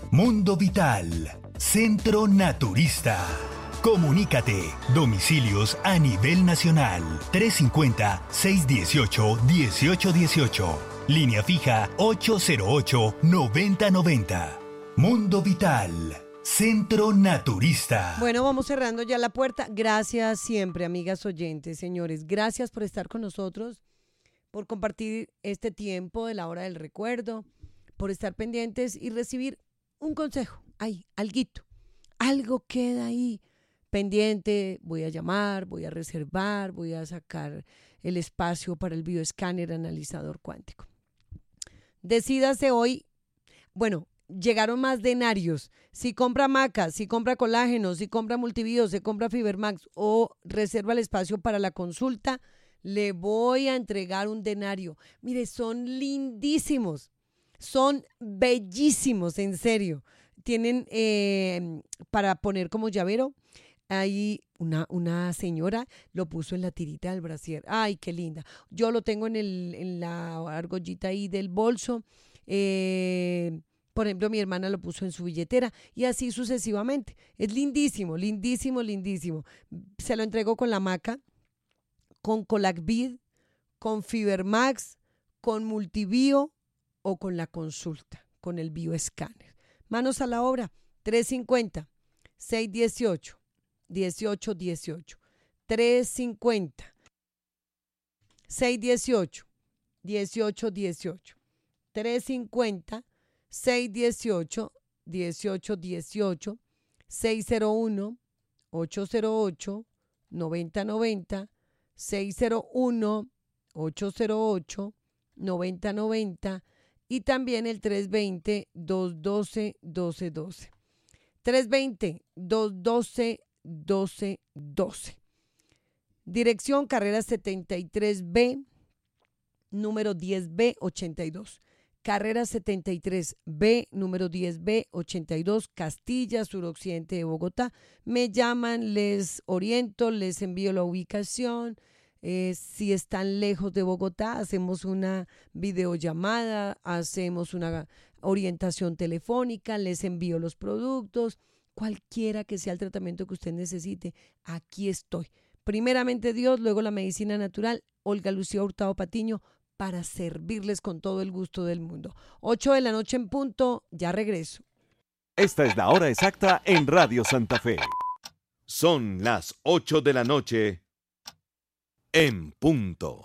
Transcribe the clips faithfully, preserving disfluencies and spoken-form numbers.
Mundo Vital, Centro Naturista. Comunícate, domicilios a nivel nacional, trescientos cincuenta, seiscientos dieciocho, dieciocho dieciocho. Línea fija ocho cero ocho, noventa noventa. Mundo Vital, Centro Naturista. Bueno, vamos cerrando ya la puerta. Gracias siempre, amigas oyentes, señores. Gracias por estar con nosotros, por compartir este tiempo de la hora del recuerdo, por estar pendientes y recibir un consejo. Ahí, alguito. Algo queda ahí pendiente. Voy a llamar, voy a reservar, voy a sacar el espacio para el bioescáner analizador cuántico. Decídase hoy, bueno, llegaron más denarios. Si compra maca, si compra colágeno, si compra multivío, si compra Fibermax o reserva el espacio para la consulta, le voy a entregar un denario. Mire, son lindísimos, son bellísimos, en serio. Tienen eh, para poner como llavero. Ahí una, una señora lo puso en la tirita del brasier. ¡Ay, qué linda! Yo lo tengo en, el, en la argollita ahí del bolso. Eh, por ejemplo, mi hermana lo puso en su billetera y así sucesivamente. Es lindísimo, lindísimo, lindísimo. Se lo entregó con la maca, con Colacvid, con Fibermax, con Multivío o con la consulta, con el bioescáner. Manos a la obra, trescientos cincuenta, seiscientos dieciocho, dieciocho dieciocho. trescientos cincuenta, seiscientos dieciocho, dieciocho dieciocho. trescientos cincuenta, seiscientos dieciocho, dieciocho dieciocho. seiscientos uno, ochocientos ocho, noventa noventa. seiscientos uno, ochocientos ocho, noventa noventa. Y también el trescientos veinte, doscientos doce, doce doce. trescientos veinte, doscientos doce, doce doce. Dirección Carrera setenta y tres B, número diez B ochenta y dos. Carrera setenta y tres B, número diez B ochenta y dos, Castilla, suroccidente de Bogotá. Me llaman, les oriento, les envío la ubicación. Eh, si están lejos de Bogotá, hacemos una videollamada, hacemos una orientación telefónica, les envío los productos, cualquiera que sea el tratamiento que usted necesite, aquí estoy. Primeramente Dios, luego la medicina natural, Olga Lucía Hurtado Patiño, para servirles con todo el gusto del mundo. ocho de la noche en punto, ya regreso. Esta es la hora exacta en Radio Santa Fe. Son las ocho de la noche en punto.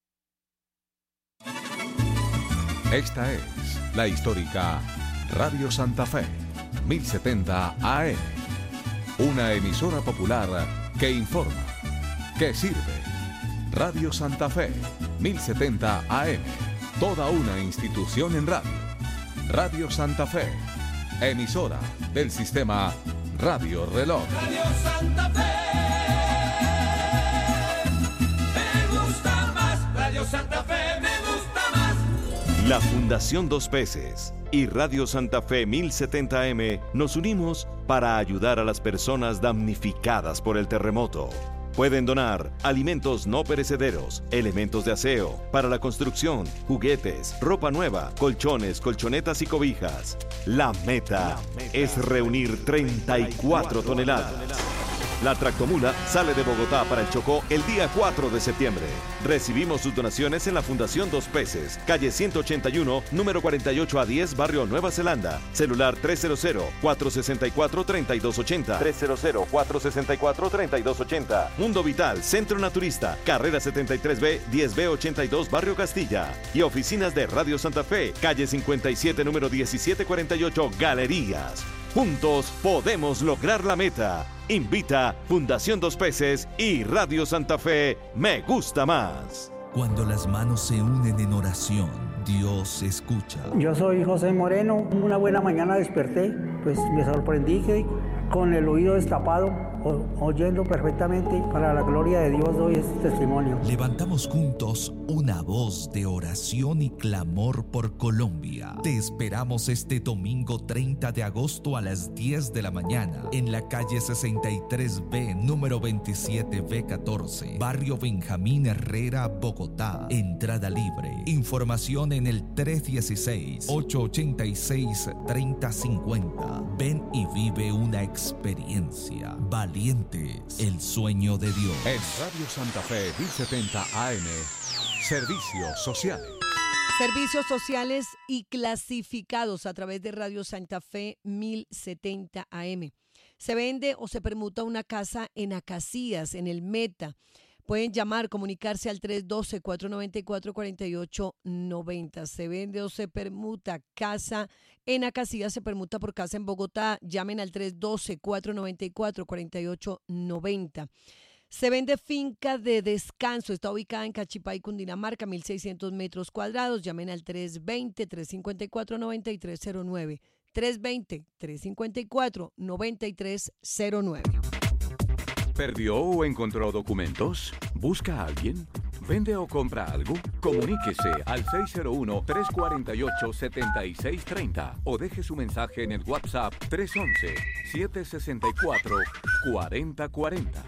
Esta es la histórica Radio Santa Fe, mil setenta A M. Una emisora popular que informa, que sirve. Radio Santa Fe, mil setenta A M. Toda una institución en radio. Radio Santa Fe, emisora del sistema Radio Reloj. Radio Santa Fe. Me gusta más. Radio Santa Fe me gusta más. La Fundación Dos Peces y Radio Santa Fe mil setenta A M nos unimos para ayudar a las personas damnificadas por el terremoto. Pueden donar alimentos no perecederos, elementos de aseo, para la construcción, juguetes, ropa nueva, colchones, colchonetas y cobijas. La meta, la meta es reunir treinta y cuatro toneladas. La tractomula sale de Bogotá para el Chocó el día cuatro de septiembre. Recibimos sus donaciones en la Fundación Dos Peces, calle ciento ochenta y uno, número cuarenta y ocho a diez, barrio Nueva Zelanda. Celular tres cero cero, cuatro seis cuatro, tres dos ocho cero. tres cero cero, cuatro seis cuatro, tres dos ocho cero. Mundo Vital, Centro Naturista, Carrera setenta y tres B, diez B ochenta y dos, barrio Castilla. Y oficinas de Radio Santa Fe, calle cincuenta y siete, número diecisiete cuarenta y ocho, Galerías. Juntos podemos lograr la meta. Invita Fundación Dos Peces y Radio Santa Fe Me Gusta Más. Cuando las manos se unen en oración, Dios escucha. Yo soy José Moreno. Una buena mañana desperté, pues me sorprendí que con el oído destapado o- oyendo perfectamente. Para la gloria de Dios doy este testimonio. Levantamos juntos una voz de oración y clamor por Colombia. Te esperamos este domingo treinta de agosto a las diez de la mañana en la calle sesenta y tres B, número veintisiete B catorce, barrio Benjamín Herrera, Bogotá. Entrada libre. Información en el tres uno seis, ocho ocho seis, tres cero cinco cero. Ven y vive una experiencia. Valientes, el sueño de Dios. En Radio Santa Fe mil setenta A M, servicios sociales. Servicios sociales y clasificados a través de Radio Santa Fe mil setenta A M. Se vende o se permuta una casa en Acacías, en el Meta. Pueden llamar, comunicarse al tres uno dos, cuatro nueve cuatro, cuatro ocho nueve cero. Se vende o se permuta casa en Acacías, se permuta por casa en Bogotá. Llamen al tres uno dos, cuatro nueve cuatro, cuatro ocho nueve cero. Se vende finca de descanso. Está ubicada en Cachipay, Cundinamarca, mil seiscientos metros cuadrados. Llamen al tres dos cero, tres cinco cuatro, nueve tres cero nueve. tres dos cero, tres cinco cuatro, nueve tres cero nueve. ¿Perdió o encontró documentos? ¿Busca a alguien? ¿Vende o compra algo? Comuníquese al seis cero uno, tres cuatro ocho, siete seis tres cero o deje su mensaje en el WhatsApp tres uno uno, siete seis cuatro, cuatro cero cuatro cero.